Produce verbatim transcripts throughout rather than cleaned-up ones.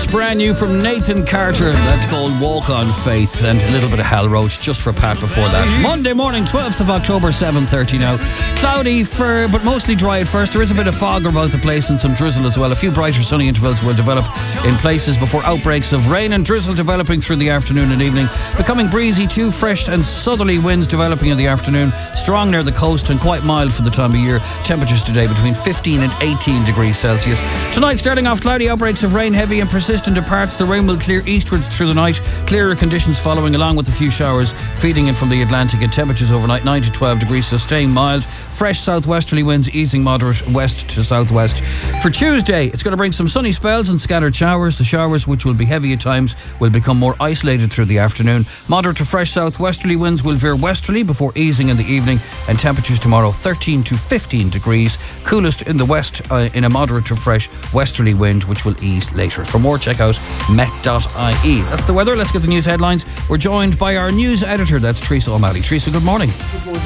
It's brand new from Nathan Carter. That's called Walk on Faith, and a little bit of Hal Roach just for Pat before that. Monday morning, twelfth of October, seven thirty now. Cloudy, for, but mostly dry at first. There is a bit of fog about the place and some drizzle as well. A few brighter sunny intervals will develop in places before outbreaks of rain and drizzle developing through the afternoon and evening. Becoming breezy too, fresh and southerly winds developing in the afternoon. Strong near the coast and quite mild for the time of year. Temperatures today between fifteen and eighteen degrees Celsius. Tonight, starting off cloudy, outbreaks of rain, heavy and persistent in parts. The rain will clear eastwards through the night. Clearer conditions following, along with a few showers feeding in from the Atlantic, and temperatures overnight nine to twelve degrees, so staying mild. Fresh southwesterly winds easing moderate west to southwest. For Tuesday, it's going to bring some sunny spells and scattered showers. The showers, which will be heavy at times, will become more isolated through the afternoon. Moderate to fresh southwesterly winds will veer westerly before easing in the evening, and temperatures tomorrow thirteen to fifteen degrees. Coolest in the west uh, in a moderate to fresh westerly wind, which will ease later. For more, check out met dot I E. That's the weather. Let's get the news headlines. We're joined by our news editor, that's Teresa O'Malley. Teresa, good morning. Good morning.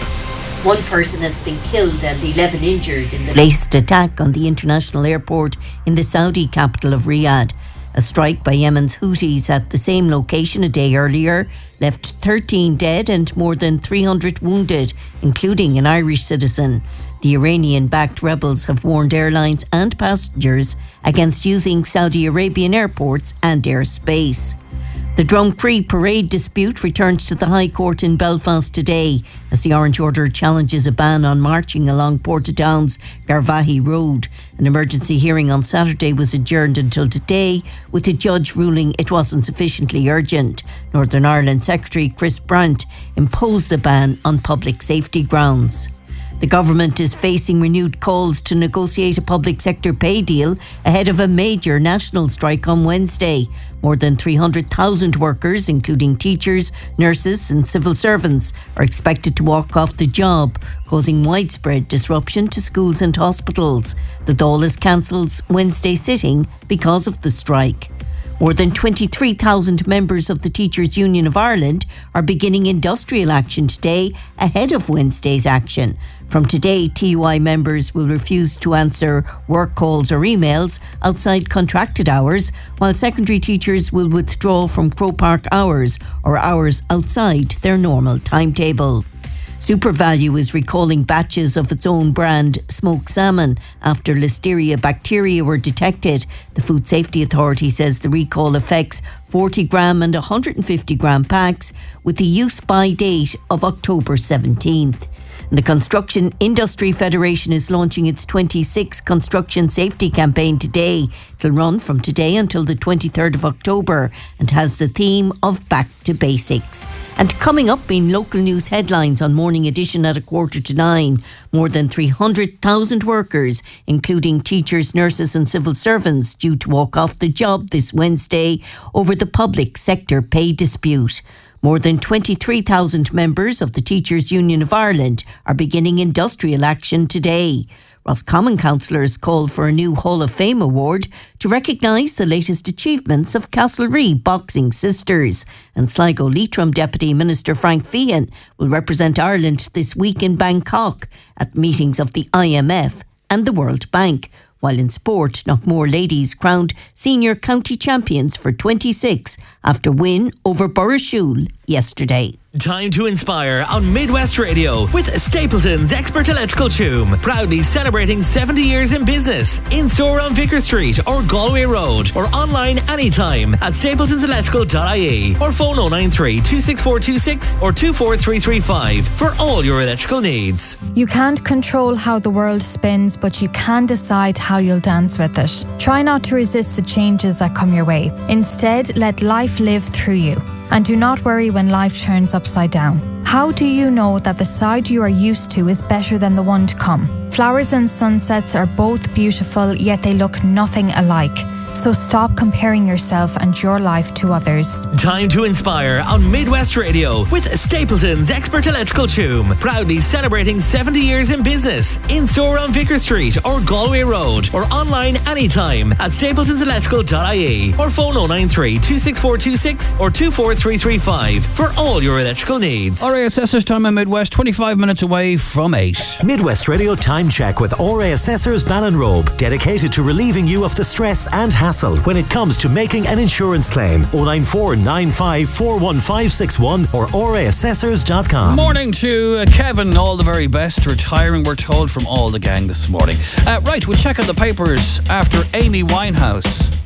One person has been killed and eleven injured in the latest attack on the international airport in the Saudi capital of Riyadh. A strike by Yemen's Houthis at the same location a day earlier left thirteen dead and more than three hundred wounded, including an Irish citizen. The Iranian-backed rebels have warned airlines and passengers against using Saudi Arabian airports and airspace. The Drum-Free parade dispute returned to the High Court in Belfast today as the Orange Order challenges a ban on marching along Portadown's Garvaghey Road. An emergency hearing on Saturday was adjourned until today, with the judge ruling it wasn't sufficiently urgent. Northern Ireland Secretary Chris Brandt imposed the ban on public safety grounds. The government is facing renewed calls to negotiate a public sector pay deal ahead of a major national strike on Wednesday. More than three hundred thousand workers, including teachers, nurses and civil servants, are expected to walk off the job, causing widespread disruption to schools and hospitals. The Dáil has cancelled Wednesday's sitting because of the strike. More than twenty-three thousand members of the Teachers' Union of Ireland are beginning industrial action today ahead of Wednesday's action. From today, T U I members will refuse to answer work calls or emails outside contracted hours, while secondary teachers will withdraw from Crow Park hours or hours outside their normal timetable. SuperValu is recalling batches of its own brand smoked salmon after Listeria bacteria were detected. The Food Safety Authority says the recall affects forty gram and one hundred fifty gram packs with the use by date of October seventeenth. The Construction Industry Federation is launching its twenty-sixth construction safety campaign today. It'll run from today until the twenty-third of October and has the theme of Back to Basics. And coming up in local news headlines on Morning Edition at a quarter to nine, more than three hundred thousand workers, including teachers, nurses and civil servants, due to walk off the job this Wednesday over the public sector pay dispute. More than twenty-three thousand members of the Teachers' Union of Ireland are beginning industrial action today. Roscommon councillors call for a new Hall of Fame award to recognise the latest achievements of Castlereagh boxing sisters. And Sligo Leitrim Deputy Minister Frank Feehan will represent Ireland this week in Bangkok at meetings of the I M F and the World Bank. While in sport, Knockmore ladies crowned senior county champions for twenty-six after win over Burrishoole yesterday. Time to inspire on Midwest Radio with Stapleton's Expert Electrical Choom. Proudly celebrating seventy years in business. In store on Vicar Street or Galway Road, or online anytime at stapletons electrical dot I E or phone oh nine three, two six four two six or two four three three five for all your electrical needs. You can't control how the world spins, but you can decide how you'll dance with it. Try not to resist the changes that come your way. Instead, let life live through you. And do not worry when life turns upside down. How do you know that the side you are used to is better than the one to come? Flowers and sunsets are both beautiful, yet they look nothing alike. So stop comparing yourself and your life to others. Time to inspire on Midwest Radio with Stapleton's Expert Electrical Choom. Proudly celebrating seventy years in business. In store on Vicar Street or Galway Road, or online anytime at stapletons electrical dot I E or phone oh nine three, two six four two six or two four three three five for all your electrical needs. R A Assessors time in Midwest, twenty-five minutes away from eight. Midwest Radio Time Check with R A Assessors Ballinrobe, dedicated to relieving you of the stress and hassle when it comes to making an insurance claim. oh nine four nine five four one five six one or o r a assessors dot com. Morning to uh, Kevin, all the very best, retiring, we're told, from all the gang this morning. Uh, right, we'll check out the papers after Amy Winehouse